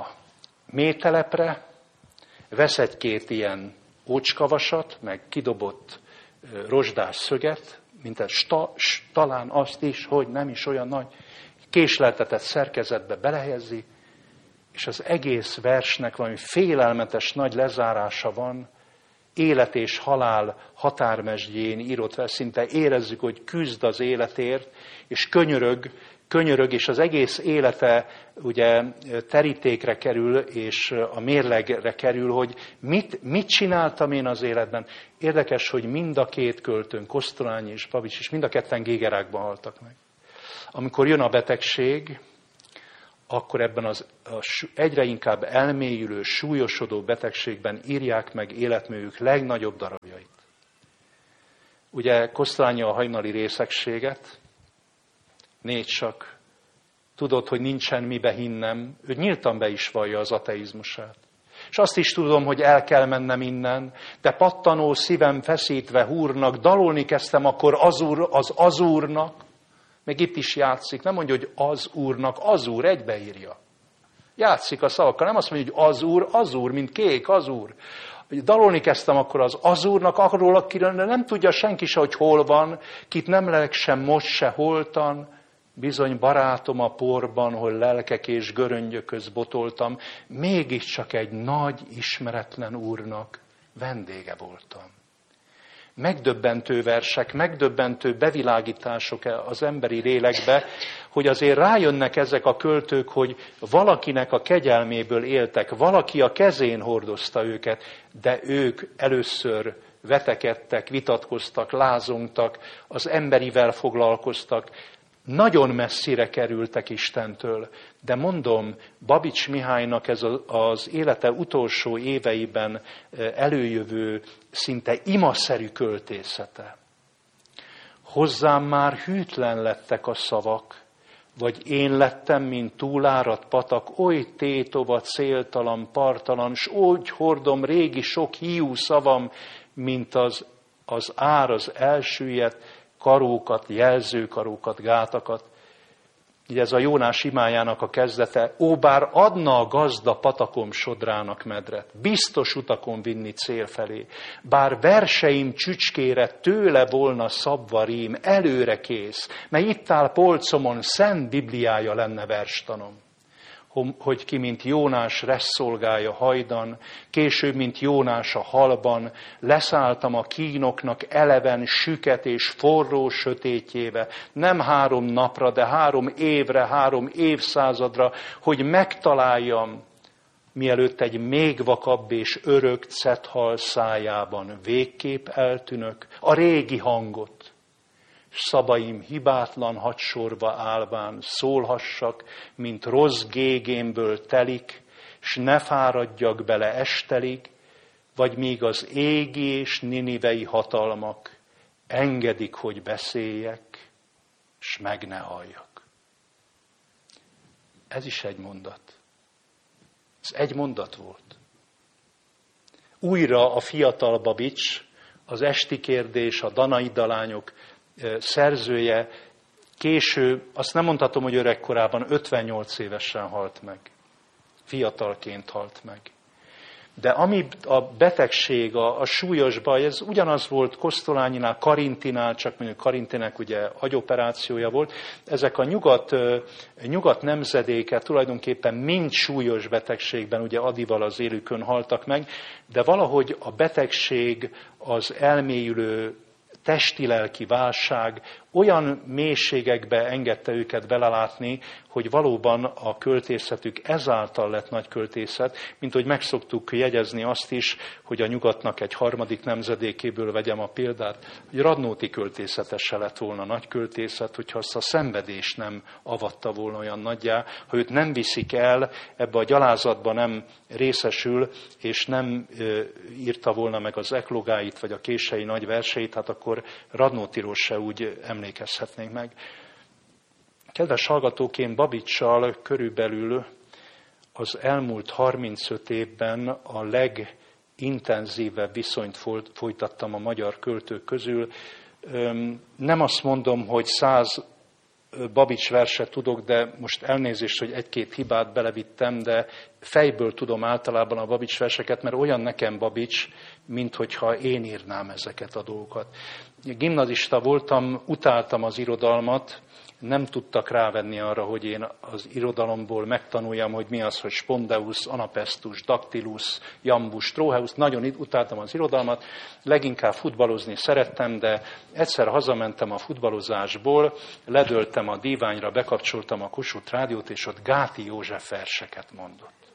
mételepre, vesz egy-két ilyen ócskavasat, meg kidobott rozsdás szöget, mint ez talán azt is, hogy nem is olyan nagy. Késleltetett szerkezetbe belehelyezi, és az egész versnek valami félelmetes nagy lezárása van, élet és halál határmesdjén írott vers, szinte érezzük, hogy küzd az életért, és könyörög, és az egész élete ugye terítékre kerül, és a mérlegre kerül, hogy mit csináltam én az életben. Érdekes, hogy mind a két költőnk, Kosztolányi és Babics is, mind a ketten Gégerákban haltak meg. Amikor jön a betegség, akkor ebben az egyre inkább elmélyülő, súlyosodó betegségben írják meg életművük legnagyobb darabjait. Ugye Kosztolányi a hajnali részegséget, 4 sak, tudod, hogy nincsen mibe hinnem, ő nyíltan be is vallja az ateizmusát. És azt is tudom, hogy el kell mennem innen, de pattanó szívem feszítve húrnak, dalolni kezdtem akkor az úrnak, meg itt is játszik, nem mondja, hogy az úr, egybeírja. Játszik a szavakkal, nem azt mondja, hogy az úr, mint kék, az úr. Dalolni kezdtem akkor az úrnak, arról, akiről nem tudja senki se, hogy hol van, kit nem lelk sem most se holtan, bizony barátom a porban, hol lelkek és göröngyököz botoltam, mégiscsak egy nagy, ismeretlen úrnak vendége voltam. Megdöbbentő versek, megdöbbentő bevilágítások az emberi lélekbe, hogy azért rájönnek ezek a költők, hogy valakinek a kegyelméből éltek, valaki a kezén hordozta őket, de ők először vetekedtek, vitatkoztak, lázongtak, az emberivel foglalkoztak, nagyon messzire kerültek Istentől. De mondom, Babics Mihálynak ez az élete utolsó éveiben előjövő, szinte imaszerű költészete. Hozzám már hűtlen lettek a szavak, vagy én lettem, mint túláradt patak, oly tétova, céltalan, partalan, s úgy hordom régi sok hiú szavam, mint az ár az elsüllyedt, karókat, jelzőkarókat, gátakat. Így ez a Jónás imájának a kezdete. Ó, bár adna a gazda patakom sodrának medret, biztos utakon vinni cél felé, bár verseim csücskére tőle volna szabva rím, előre kész, mely itt áll polcomon, szent Bibliája lenne verstanom. Hogy ki, mint Jónás resszolgája hajdan, később, mint Jónás a halban, leszálltam a kínoknak eleven, süket és forró sötétjébe, nem 3 napra, de 3 évre, 3 évszázadra, hogy megtaláljam, mielőtt egy még vakabb és örök cethal szájában végképp eltűnök, a régi hangot, s szabaim hibátlan hadsorba állván szólhassak, mint rossz gégémből telik, s ne fáradjak bele estelig, vagy míg az égi és ninivei hatalmak engedik, hogy beszéljek, s meg ne halljak. Ez is egy mondat. Ez egy mondat volt. Újra a fiatal Babics, az Esti kérdés, a Danaida lányok szerzője, késő, azt nem mondhatom, hogy öregkorában, 58 évesen halt meg. Fiatalként halt meg. De ami a betegség, a súlyos baj, ez ugyanaz volt Kosztolányinál, Karintinál, csak mondjuk Karintinek ugye agyoperációja volt. Ezek a nyugat nemzedéke tulajdonképpen mind súlyos betegségben, ugye Adival az élükön haltak meg, de valahogy a betegség, az elmélyülő testi-lelki válság olyan mélységekbe engedte őket belelátni, hogy valóban a költészetük ezáltal lett nagy költészet, mint hogy megszoktuk jegyezni azt is, hogy a nyugatnak egy harmadik nemzedékéből vegyem a példát, hogy Radnóti költészete se lett volna nagy költészet, hogyha azt a szenvedés nem avatta volna olyan nagyjá, ha őt nem viszik el, ebbe a gyalázatba nem részesül, és nem írta volna meg az eklogáit, vagy a kései nagy verseit, hát akkor Radnótiról se úgy emlékezhetnénk meg. Kedves hallgatók, én Babitssal körülbelül az elmúlt 35 évben a legintenzívebb viszonyt folytattam a magyar költők közül. Nem azt mondom, hogy 100 Babics verset tudok, de most elnézést, hogy egy-két hibát belevittem, de fejből tudom általában a Babics verseket, mert olyan nekem Babics, mint hogyha én írnám ezeket a dolgokat. Gimnazista voltam, utáltam az irodalmat, nem tudtak rávenni arra, hogy én az irodalomból megtanuljam, hogy mi az, hogy spondeus, anapestus, dactylus, jambus, trocheus. Nagyon utáltam az irodalmat, leginkább futballozni szerettem, de egyszer hazamentem a futballozásból, ledöltem a díványra, bekapcsoltam a Kossuth rádiót, és ott Gáti József verseket mondott.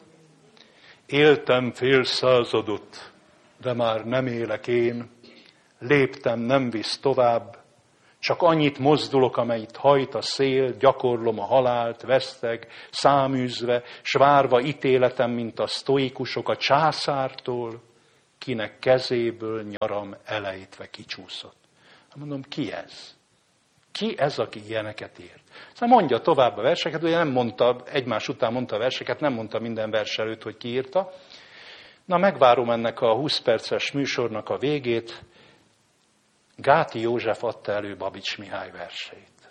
Éltem fél századot, de már nem élek én, léptem, nem visz tovább, csak annyit mozdulok, amelyet hajt a szél, gyakorlom a halált, veszteg, száműzve, s várva ítéletem, mint a sztoikusok a császártól, kinek kezéből nyaram elejtve kicsúszott. Mondom, ki ez? Ki ez, aki ilyeneket írt? Szóval mondja tovább a verseket, ugye nem mondta, egymás után mondta a verseket, nem mondta minden vers előtt, hogy ki írta. Na, megvárom ennek a 20 perces műsornak a végét. Gáti József adta elő Babics Mihály verseit.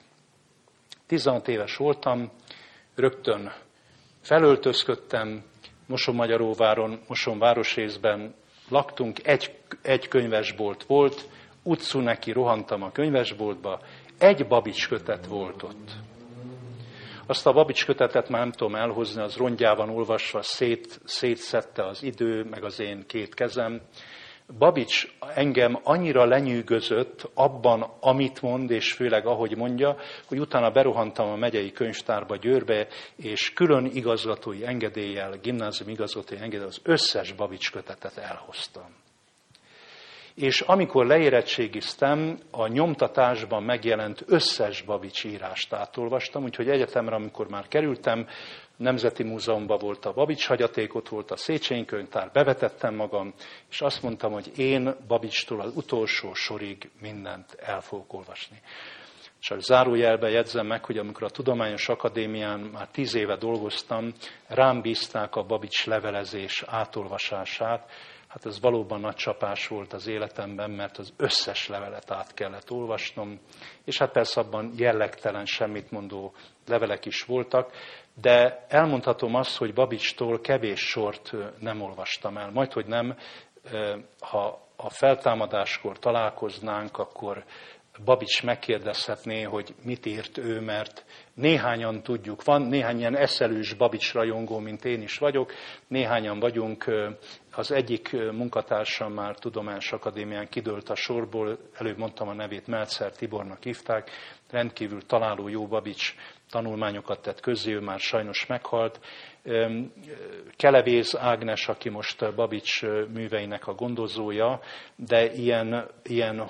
16 éves voltam, rögtön felöltözködtem, Mosonmagyaróváron, Moson városrészben laktunk, egy könyvesbolt volt, utcú neki rohantam a könyvesboltba, egy Babics kötet volt ott. Azt a Babics kötetet már nem tudom elhozni, az rongyában olvasva szétszedte az idő, meg az én két kezem. Babics engem annyira lenyűgözött abban, amit mond, és főleg ahogy mondja, hogy utána berohantam a megyei könyvtárba Győrbe, és külön igazgatói engedéllyel, gimnázium igazgatói engedéllyel az összes Babics kötetet elhoztam. És amikor leérettségiztem, a nyomtatásban megjelent összes Babics írást átolvastam, úgyhogy egyetemre, amikor már kerültem, Nemzeti Múzeumban volt a Babics hagyaték, ott volt a Széchenyi könyvtár, bevetettem magam, és azt mondtam, hogy én Babicstól az utolsó sorig mindent el fogok olvasni. Csak zárójelben jegyzem meg, hogy amikor a Tudományos Akadémián már 10 éve dolgoztam, rám bízták a Babics levelezés átolvasását. Hát ez valóban nagy csapás volt az életemben, mert az összes levelet át kellett olvasnom, és hát persze abban jellegtelen, semmit mondó levelek is voltak, de elmondhatom azt, hogy Babicstól kevés sort nem olvastam el. Majdhogy nem, ha a feltámadáskor találkoznánk, akkor Babics megkérdezhetné, hogy mit írt ő, mert néhányan tudjuk, van néhány ilyen eszelős Babics rajongó, mint én is vagyok, néhányan vagyunk, az egyik munkatársam már Tudományos Akadémián kidőlt a sorból, előbb mondtam a nevét, Meltzer Tibornak hívták, rendkívül találó jó Babics tanulmányokat tett közzé, ő már sajnos meghalt. Kelevéz Ágnes, aki most Babics műveinek a gondozója, de ilyen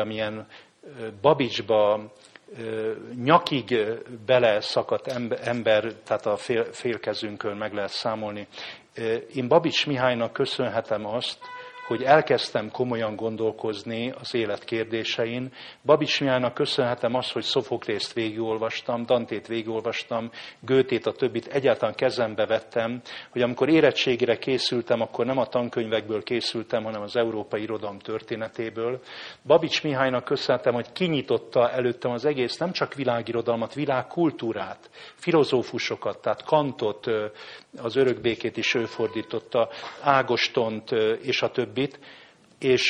Babicsba nyakig beleszakadt ember, tehát a félkezünkön meg lehet számolni. Én Babics Mihálynak köszönhetem azt, hogy elkezdtem komolyan gondolkozni az élet kérdésein. Babics Mihálynak köszönhetem azt, hogy Szofoklészt végigolvastam, Dantét végigolvastam, Goethét, a többit egyáltalán kezembe vettem, hogy amikor érettségire készültem, akkor nem a tankönyvekből készültem, hanem az európai irodalom történetéből. Babics Mihálynak köszönhetem, hogy kinyitotta előttem az egész, nem csak világirodalmat, világkultúrát, filozófusokat, tehát Kantot, az Örökbékét is ő fordította, Ágostont és a többit. És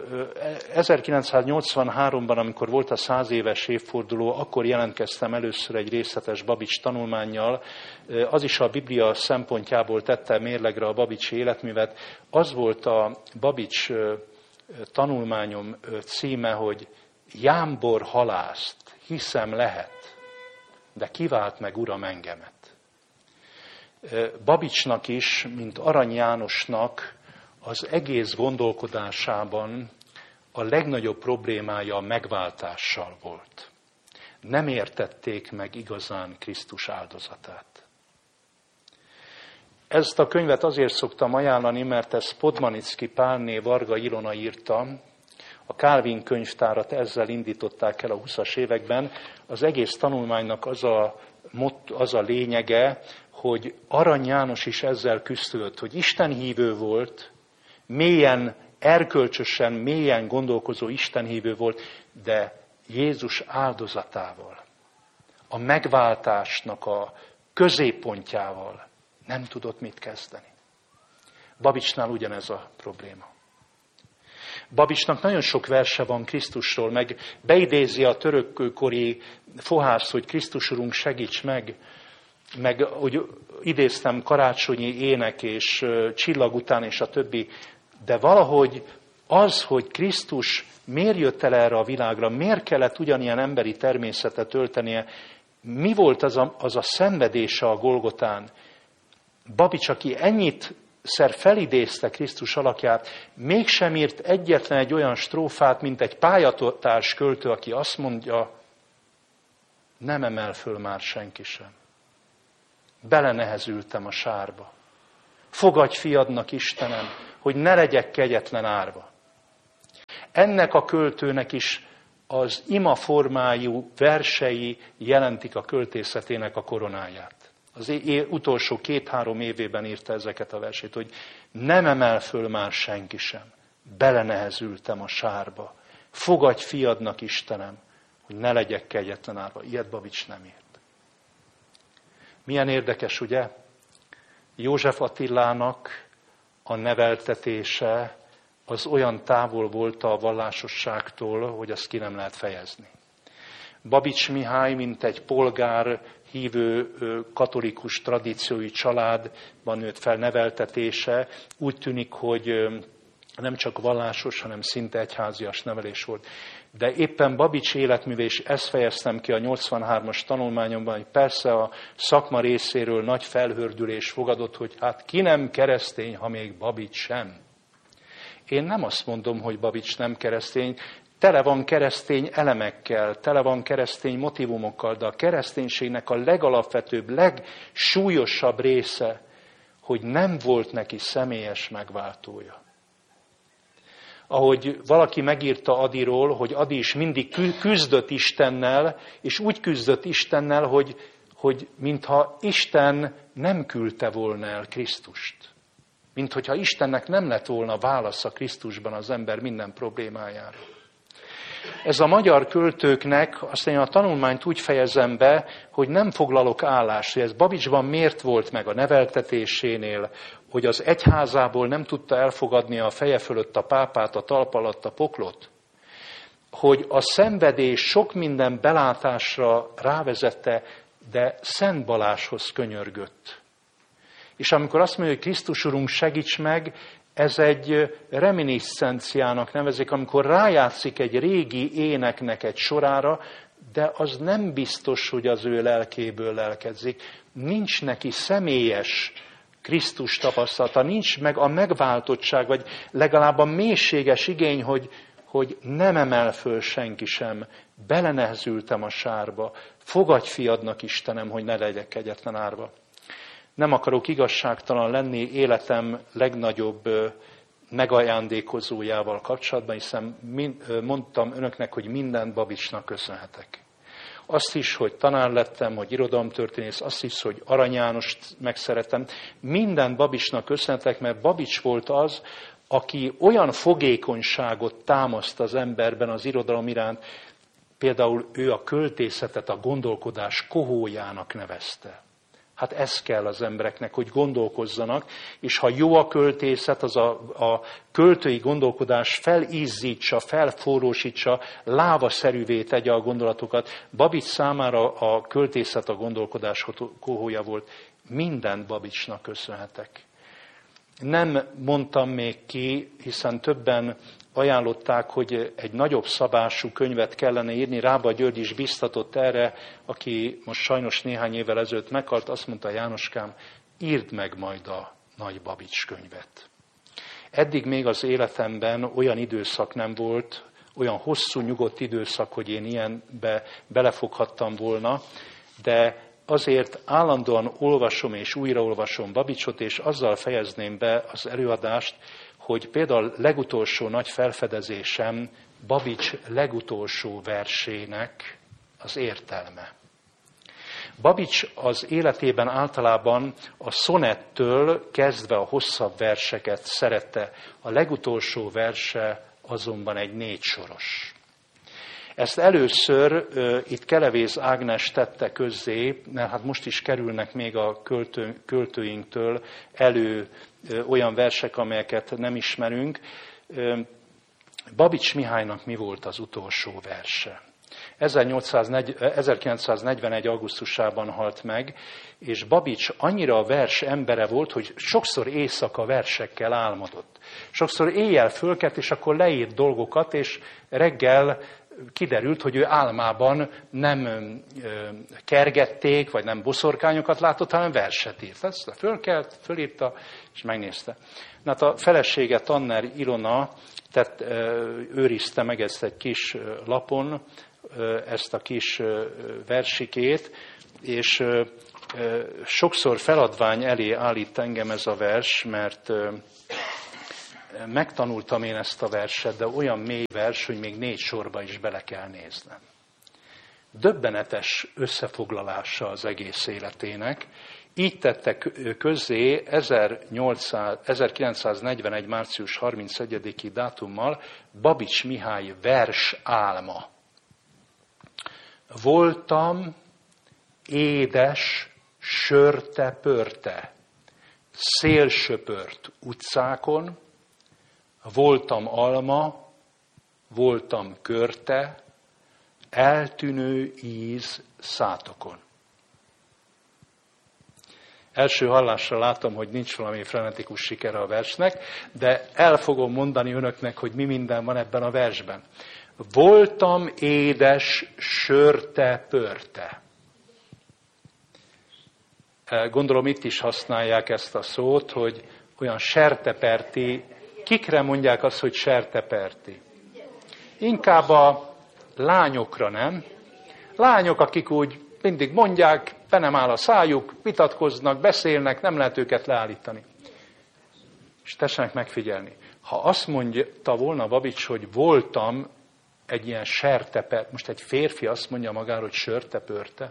1983-ban, amikor volt a 100 éves évforduló, akkor jelentkeztem először egy részletes Babics tanulmánnyal. Az is a Biblia szempontjából tette mérlegre a Babics életművet. Az volt a Babics tanulmányom címe, hogy Jámbor halászt, hiszem lehet, de kivált meg Uram engemet. Babicsnak is, mint Arany Jánosnak, az egész gondolkodásában a legnagyobb problémája a megváltással volt. Nem értették meg igazán Krisztus áldozatát. Ezt a könyvet azért szoktam ajánlani, mert ezt Podmanicki Pálné Varga Ilona írta, A Calvin könyvtárat ezzel indították el a 20-as években. Az egész tanulmánynak az a lényege, hogy Arany János is ezzel küzdött, hogy istenhívő volt, mélyen, erkölcsösen, mélyen gondolkozó istenhívő volt, de Jézus áldozatával, a megváltásnak a középpontjával nem tudott mit kezdeni. Babicsnál ugyanez a probléma. Babicsnak nagyon sok verse van Krisztusról, meg beidézi a törökkori fohász, hogy Krisztus Urunk segíts meg hogy idéztem karácsonyi ének és csillag után és a többi, de valahogy az, hogy Krisztus miért jött el erre a világra, miért kellett ugyanilyen emberi természetet öltenie, mi volt az a szenvedése a Golgotán. Babics, aki ennyit felidézte Krisztus alakját, mégsem írt egyetlen egy olyan strófát, mint egy pályatárs költő, aki azt mondja, nem emel föl már senki sem. Belenehezültem a sárba. Fogadj fiadnak, Istenem, hogy ne legyek kegyetlen árva. Ennek a költőnek is az ima formájú versei jelentik a költészetének a koronáját. Az utolsó 2-3 évében írta ezeket a versét, hogy nem emel föl már senki sem. Belenehezültem a sárba. Fogadj fiadnak, Istenem, hogy ne legyek kegyetlen árva. Ilyet Babics nem írt. Milyen érdekes, ugye? József Attilának a neveltetése az olyan távol volt a vallásosságtól, hogy azt ki nem lehet fejezni. Babics Mihály, mint egy polgár, hívő, katolikus tradíciói családban nőtt fel, neveltetése, úgy tűnik, hogy nem csak vallásos, hanem szinte egyházias nevelés volt. De éppen Babics életműve, és ezt fejeztem ki a 83-as tanulmányomban, hogy persze a szakma részéről nagy felhördülés fogadott, hogy hát ki nem keresztény, ha még Babics sem. Én nem azt mondom, hogy Babics nem keresztény, tele van keresztény elemekkel, tele van keresztény motivumokkal, de a kereszténységnek a legalapvetőbb, legsúlyosabb része, hogy nem volt neki személyes megváltója. Ahogy valaki megírta Adiról, hogy Adi is mindig küzdött Istennel, és úgy küzdött Istennel, hogy mintha Isten nem küldte volna el Krisztust. Mint hogyha Istennek nem lett volna válasza Krisztusban az ember minden problémájára. Ez a magyar költőknek, azt én a tanulmányt úgy fejezem be, hogy nem foglalok állást, hogy ez Babicsban miért volt meg a neveltetésénél, hogy az egyházából nem tudta elfogadni a feje fölött a pápát, a talp alatt a poklot, hogy a szenvedés sok minden belátásra rávezette, de Szent Balázshoz könyörgött. És amikor azt mondja, hogy Krisztus Urunk segíts meg, ez egy reminiscenciának nevezik, amikor rájátszik egy régi éneknek egy sorára, de az nem biztos, hogy az ő lelkéből lelkedzik. Nincs neki személyes Krisztus tapasztalata, nincs meg a megváltottság, vagy legalább a mélységes igény, hogy nem emel föl senki sem. Belenehezültem a sárba. Fogadj fiadnak, Istenem, hogy ne legyek kegyetlen árva. Nem akarok igazságtalan lenni életem legnagyobb megajándékozójával kapcsolatban, hiszen mondtam önöknek, hogy mindent Babicsnak köszönhetek. Azt is, hogy tanár lettem, hogy irodalomtörténész, azt is, hogy Arany Jánost megszerettem. Mindent Babicsnak köszönhetek, mert Babics volt az, aki olyan fogékonyságot támaszt az emberben az irodalom iránt, például ő a költészetet a gondolkodás kohójának nevezte. Hát ez kell az embereknek, hogy gondolkozzanak, és ha jó a költészet, az a költői gondolkodás felízzítsa, felforrósítsa, lávaszerűvé tegye a gondolatokat. Babics számára a költészet a gondolkodás kohója volt. Mindent Babicsnak köszönhetek. Nem mondtam még ki, hiszen többen ajánlották, hogy egy nagyobb szabású könyvet kellene írni. Rába György is biztatott erre, aki most sajnos néhány évvel ezelőtt meghalt, azt mondta: Jánoskám, írd meg majd a Nagy Babics könyvet. Eddig még az életemben olyan időszak nem volt, olyan hosszú, nyugodt időszak, hogy én ilyenbe belefoghattam volna, de azért állandóan olvasom és újraolvasom Babicsot, és azzal fejezném be az előadást, hogy például legutolsó nagy felfedezésem Babics legutolsó versének az értelme. Babics az életében általában a szonettől kezdve a hosszabb verseket szerette. A legutolsó verse azonban egy 4 soros. Ezt először itt Kelevéz Ágnes tette közzé, mert hát most is kerülnek még a költőinktől elő olyan versek, amelyeket nem ismerünk. Babics Mihálynak mi volt az utolsó verse? 1941. augusztusában halt meg, és Babics annyira a vers embere volt, hogy sokszor éjszaka versekkel álmodott. Sokszor éjjel fölkelt, és akkor leírt dolgokat, és reggel kiderült, hogy ő álmában nem kergették, vagy nem boszorkányokat látott, hanem verset írt. Ezt fölkelt, fölírta, és megnézte. Hát a felesége Tanner Ilona őrizte meg ezt egy kis lapon, ezt a kis versikét, és sokszor feladvány elé állít engem ez a vers, mert megtanultam én ezt a verset, de olyan mély vers, hogy még 4 sorba is bele kell néznem. Döbbenetes összefoglalása az egész életének. Így tette közzé 1941. március 31. dátummal Babics Mihály vers álma. Voltam édes, sörte-pörte, szélsöpört utcákon, voltam alma, voltam körte, eltűnő íz szátokon. Első hallásra látom, hogy nincs valami frenetikus sikere a versnek, de el fogom mondani önöknek, hogy mi minden van ebben a versben. Voltam édes, sörte-pörte. Gondolom itt is használják ezt a szót, hogy olyan serteperti. Kikre mondják azt, hogy serteperti? Inkább a lányokra, nem? Lányok, akik úgy mindig mondják, be nem áll a szájuk, vitatkoznak, beszélnek, nem lehet őket leállítani. És tessenek megfigyelni. Ha azt mondta volna Babics, hogy voltam egy ilyen sertepert, most egy férfi azt mondja magáról, hogy sörtepörte,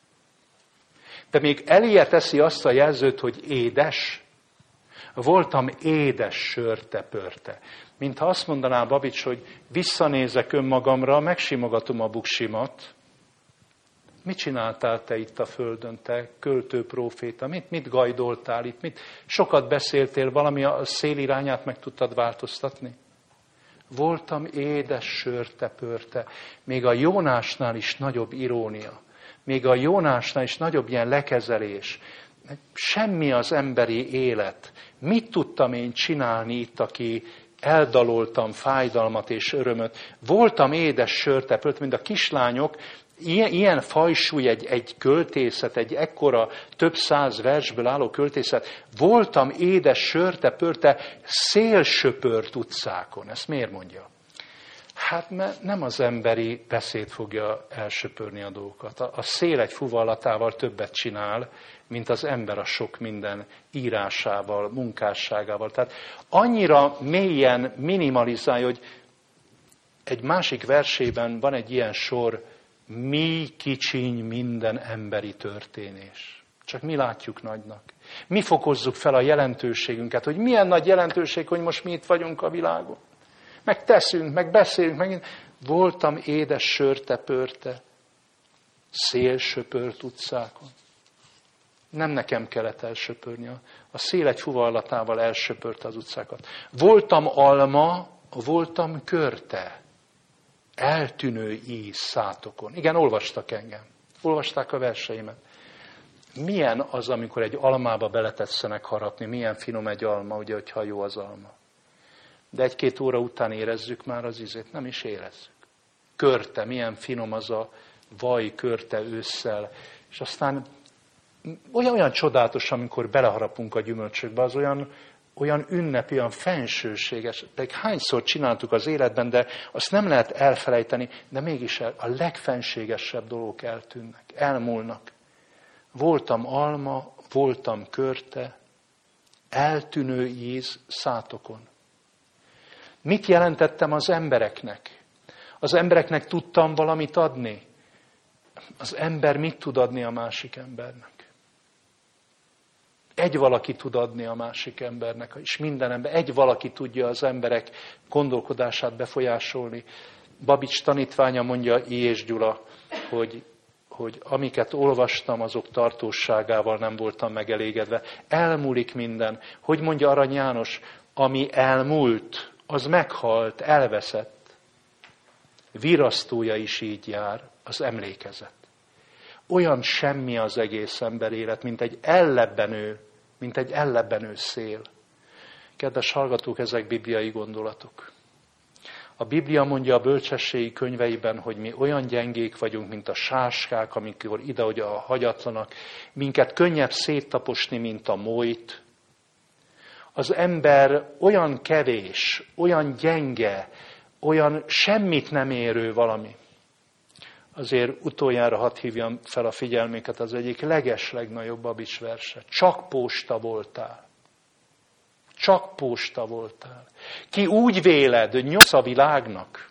de még eléje teszi azt a jelzőt, hogy édes. Voltam édes, sörtepörte. Mintha azt mondaná Babics, hogy visszanézek önmagamra, megsimogatom a buksimat. Mit csináltál te itt a földön, te költő próféta? Mit gajdoltál itt? Sokat beszéltél, valami a szélirányát meg tudtad változtatni? Voltam édes, sörtepörte. Még a Jónásnál is nagyobb irónia. Még a Jónásnál is nagyobb ilyen lekezelés. Semmi az emberi élet. Mit tudtam én csinálni itt, aki eldaloltam fájdalmat és örömöt? Voltam édes, sörtepört, mint a kislányok, ilyen fajsúly egy költészet, egy ekkora több 100 versből álló költészet. Voltam édes, sörtepörte, szélsöpört utcákon. Ezt miért mondja? Hát mert nem az emberi beszéd fogja elsöpörni a dolgokat. A szél egy fuvallatával többet csinál, mint az ember a sok minden írásával, munkásságával. Tehát annyira mélyen minimalizálja, hogy egy másik versében van egy ilyen sor, mi kicsiny minden emberi történés. Csak mi látjuk nagynak. Mi fokozzuk fel a jelentőségünket, hogy milyen nagy jelentőség, hogy most mi itt vagyunk a világon. Meg teszünk, meg beszélünk, meg voltam édes, sörtepörte, szélsöpört utcákon. Nem nekem kellett elsöpörni, a szél egy fuvallatával elsöpörte az utcákat. Voltam alma, voltam körte, eltűnő íz szátokon. Igen, olvastak engem, olvasták a verseimet. Milyen az, amikor egy almába beletetszenek harapni, milyen finom egy alma, ugye, hogyha jó az alma. De 1-2 óra után érezzük már az ízét, nem is érezzük. Körte, milyen finom az a vaj körte ősszel, és aztán olyan csodálatos, amikor beleharapunk a gyümölcsökbe, az olyan ünnepi, olyan fensőséges, de hányszor csináltuk az életben, de azt nem lehet elfelejteni, de mégis a legfenségesebb dolgok eltűnnek, elmúlnak. Voltam alma, voltam körte, eltűnő íz szátokon. Mit jelentettem az embereknek? Az embereknek tudtam valamit adni? Az ember mit tud adni a másik embernek? Egy valaki tud adni a másik embernek, és minden ember, egy valaki tudja az emberek gondolkodását befolyásolni. Babics tanítványa mondja, I. és Gyula, hogy amiket olvastam, azok tartóságával nem voltam megelégedve. Elmúlik minden. Hogy mondja Arany János, ami elmúlt, az meghalt, elveszett. Virasztója is így jár, az emlékezet. Olyan semmi az egész ember élet, mint egy ellebbenő szél. Kedves hallgatók, ezek bibliai gondolatok. A Biblia mondja a bölcsességi könyveiben, hogy mi olyan gyengék vagyunk, mint a sáskák, amikor ide-oda hagyatlanak, minket könnyebb széttaposni, mint a molyt. Az ember olyan kevés, olyan gyenge, olyan semmit nem érő valami. Azért utoljára hadd hívjam fel a figyelmüket az egyik legeslegnagyobb Babics verse. Csak posta voltál. Csak posta voltál. Ki úgy véled, nyomsz a világnak,